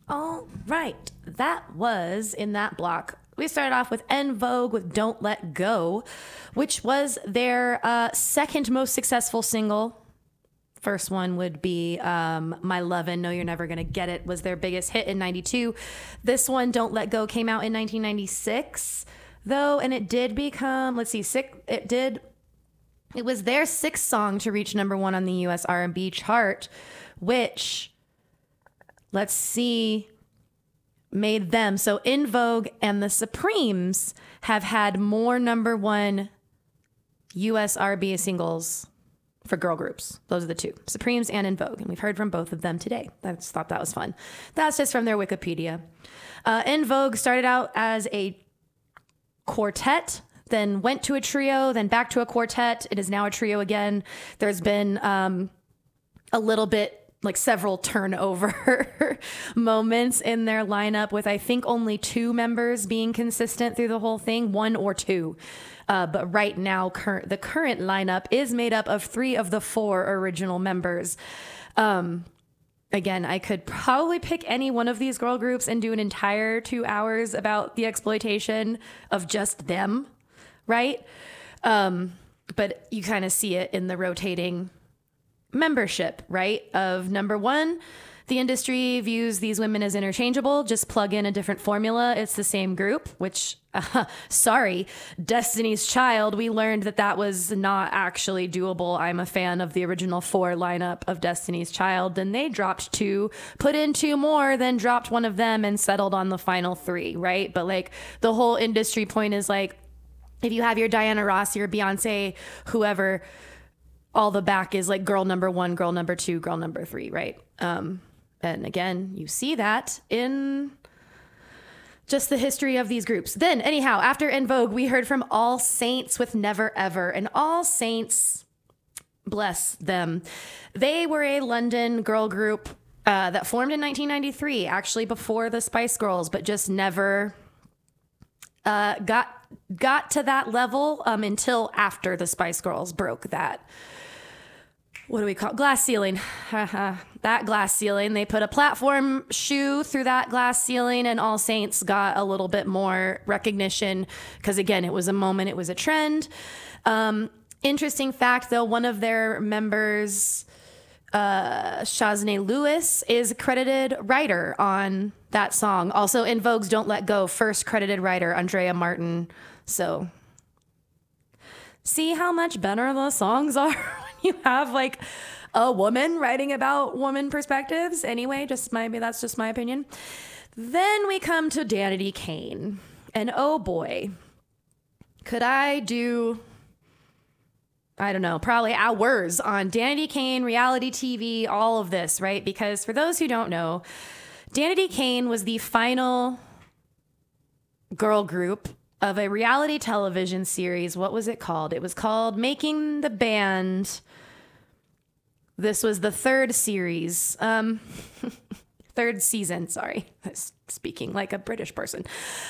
All right. That was in that block. We started off with En Vogue with Don't Let Go, which was their second most successful single. First one would be My Lovin', No You're Never Gonna Get It, was their biggest hit in 92. This one, Don't Let Go, came out in 1996, though, and it did become, it was their sixth song to reach number one on the U.S. R&B chart, which, made them. So En Vogue and the Supremes have had more number one U.S. R&B singles for girl groups. Those are the two, Supremes and En Vogue. And we've heard from both of them today. I just thought that was fun. That's just from their Wikipedia. En Vogue started out as a quartet, then went to a trio, then back to a quartet. It is now a trio again. There's been a little bit, like several turnover moments in their lineup, with I think only two members being consistent through the whole thing, one or two. But right now, the current lineup is made up of three of the four original members. Again, I could probably pick any one of these girl groups and do an entire 2 hours about the exploitation of just them, right? But you kind of see it in the rotating membership, right? Of number one, the industry views these women as interchangeable. Just plug in a different formula. It's the same group, which, sorry, Destiny's Child, we learned that was not actually doable. I'm a fan of the original four lineup of Destiny's Child. Then they dropped two, put in two more, then dropped one of them and settled on the final three, right? But like the whole industry point is like, if you have your Diana Ross, your Beyonce, whoever, all the back is like girl number one, girl number two, girl number three, right? And again, you see that in just the history of these groups. Then, anyhow, after En Vogue, we heard from All Saints with Never Ever. And All Saints, bless them, they were a London girl group that formed in 1993, actually before the Spice Girls, but just never got to that level until after the Spice Girls broke that. What do we call it? Glass ceiling? That glass ceiling. They put a platform shoe through that glass ceiling, and All Saints got a little bit more recognition because, again, it was a moment, it was a trend. Interesting fact, though, one of their members, Shaznay Lewis, is a credited writer on that song. Also, En Vogue's Don't Let Go, first credited writer, Andrea Martin. So, see how much better the songs are when you have like a woman writing about woman perspectives. Anyway, that's just my opinion. Then we come to Danity Kane. And oh boy, could I do, I don't know, probably hours on Danity Kane, reality TV, all of this, right? Because for those who don't know, Danity Kane was the final girl group of a reality television series. What was it called? It was called Making the Band. This was the third series. Third season, sorry. Speaking like a British person.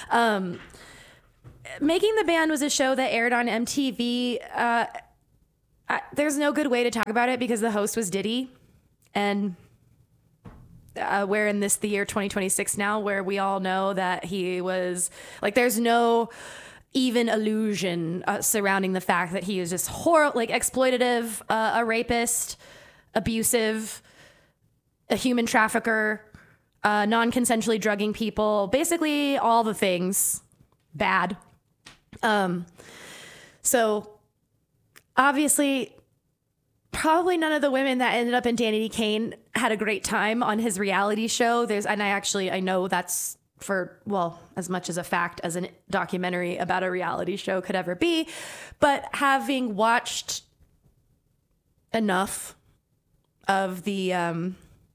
Making the Band was a show that aired on MTV. There's no good way to talk about it because the host was Diddy. And we're in the year 2026 now, where we all know that he was like, there's no even illusion surrounding the fact that he is just horrible, like exploitative, a rapist, abusive, a human trafficker, non-consensually drugging people, basically all the things bad. So obviously, probably none of the women that ended up in Danity Kane had a great time on his reality show. I know that's as much as a fact as a documentary about a reality show could ever be. But having watched enough of the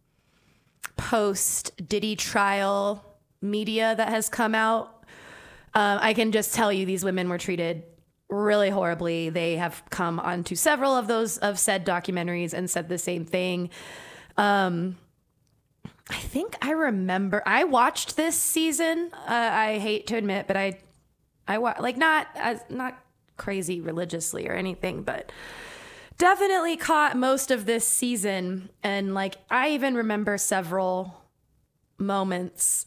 post-Diddy trial media that has come out, I can just tell you these women were treated really horribly. They have come onto several of said documentaries and said the same thing. I think I remember I watched this season. I hate to admit, but I not crazy religiously or anything, but definitely caught most of this season. And like, I even remember several moments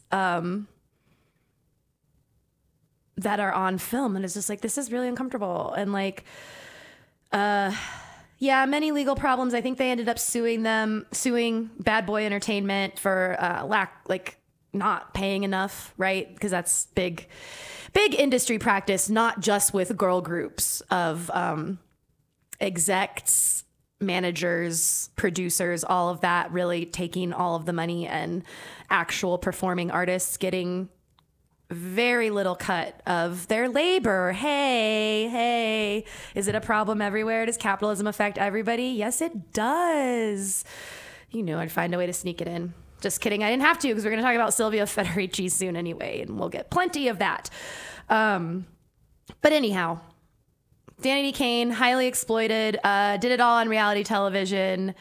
that are on film, and it's just like, this is really uncomfortable. And like, yeah, many legal problems. I think they ended up suing Bad Boy Entertainment for not paying enough, right? Because that's big industry practice, not just with girl groups of execs, managers, producers, all of that, really taking all of the money, and actual performing artists getting very little cut of their labor. Hey, is it a problem everywhere? Does capitalism affect everybody? Yes, it does. You know, I'd find a way to sneak it in. Just kidding. I didn't have to, because we're going to talk about Silvia Federici soon anyway, and we'll get plenty of that. But anyhow, Danity Kane, highly exploited, did it all on reality television.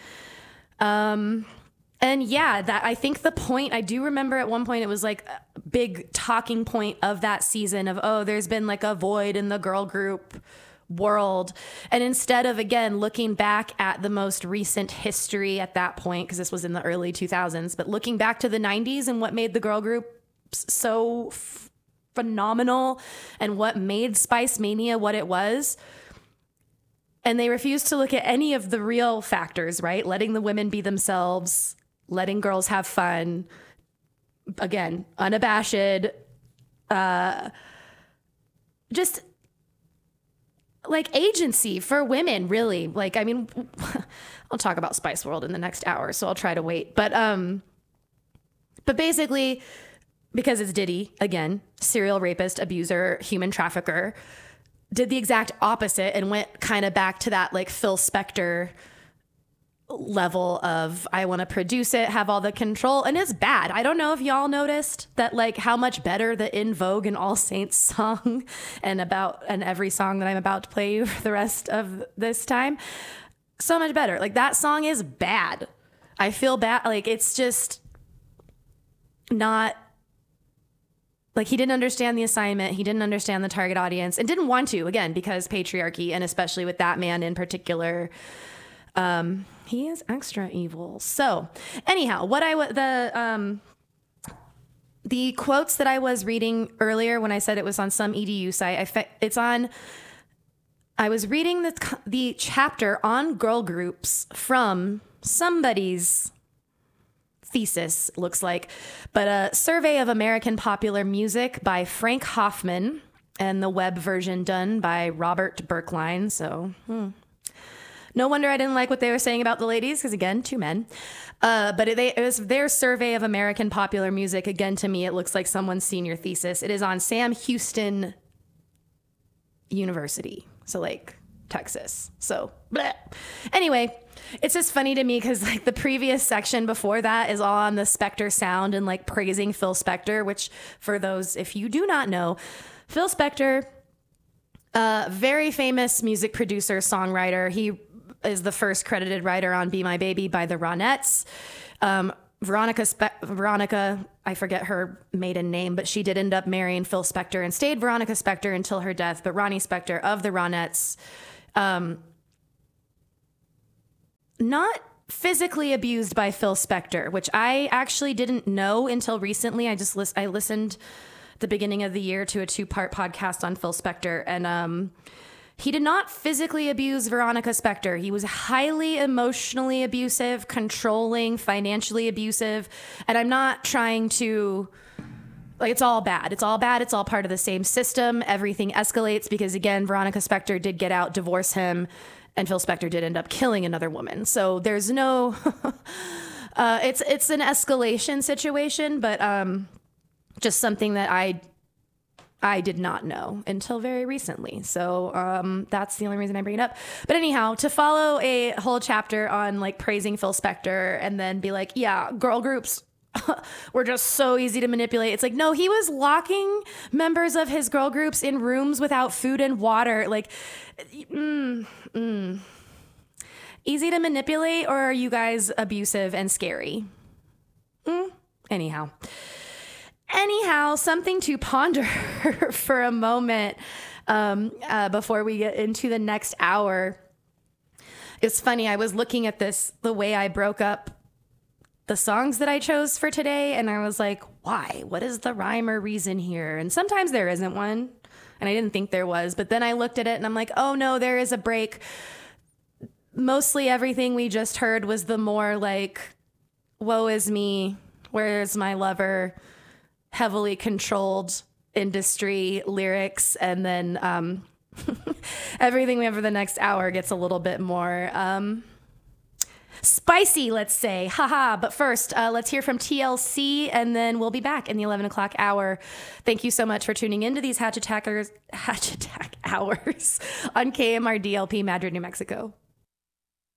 And yeah, that, I think the point, I do remember at one point it was like a big talking point of that season of, oh, there's been like a void in the girl group world. And instead of, again, looking back at the most recent history at that point, because this was in the early 2000s, but looking back to the 90s and what made the girl groups so phenomenal and what made Spice Mania what it was. And they refused to look at any of the real factors, right? Letting the women be themselves, letting girls have fun, again, unabashed, just like agency for women, really. Like, I mean, I'll talk about Spice World in the next hour, so I'll try to wait. But basically, because it's Diddy, again, serial rapist, abuser, human trafficker, did the exact opposite and went kind of back to that like Phil Spector level of, I want to produce it, have all the control. And it's bad. I don't know if y'all noticed that, like, how much better the In Vogue and All Saints song and every song that I'm about to play you for the rest of this time, so much better. Like, that song is bad. I feel bad. Like, it's just not, like, he didn't understand the assignment. He didn't understand the target audience and didn't want to, again, because patriarchy, and especially with that man in particular, he is extra evil. So anyhow, the quotes that I was reading earlier when I said it was on some EDU site, I was reading the chapter on girl groups from somebody's thesis, looks like, but a survey of American popular music by Frank Hoffman, and the web version done by Robert Berkline. So, no wonder I didn't like what they were saying about the ladies, because again, two men. But it was their survey of American popular music. Again, to me, it looks like someone's senior thesis. It is on Sam Houston University, so like Texas. So, bleh. Anyway, it's just funny to me because like the previous section before that is all on the Spector sound and like praising Phil Spector, which, for those, if you do not know, Phil Spector, very famous music producer, songwriter. He is the first credited writer on Be My Baby by the Ronettes. Veronica, I forget her maiden name, but she did end up marrying Phil Spector and stayed Veronica Spector until her death. But Ronnie Spector of the Ronettes, not physically abused by Phil Spector, which I actually didn't know until recently. I listened at the beginning of the year to a 2-part podcast on Phil Spector, and he did not physically abuse Veronica Spector. He was highly emotionally abusive, controlling, financially abusive. And I'm not trying to, like, it's all bad. It's all bad. It's all part of the same system. Everything escalates because, again, Veronica Spector did get out, divorce him, and Phil Spector did end up killing another woman. So there's no, it's an escalation situation, but just something that I did not know until very recently. So that's the only reason I bring it up. But anyhow, to follow a whole chapter on like praising Phil Spector and then be like, yeah, girl groups were just so easy to manipulate. It's like, no, he was locking members of his girl groups in rooms without food and water. Like, easy to manipulate, or are you guys abusive and scary? Anyhow, something to ponder for a moment before we get into the next hour. It's funny, I was looking at this, the way I broke up the songs that I chose for today, and I was like, why? What is the rhyme or reason here? And sometimes there isn't one, and I didn't think there was, but then I looked at it and I'm like, oh no, there is a break. Mostly everything we just heard was the more like, woe is me, where's my lover, heavily controlled industry lyrics, and then everything we have for the next hour gets a little bit more spicy, let's say. Haha. But first, let's hear from TLC, and then we'll be back in the 11 o'clock hour. Thank you so much for tuning into these Hatch Attack hours on KMRDLP Madrid, New Mexico.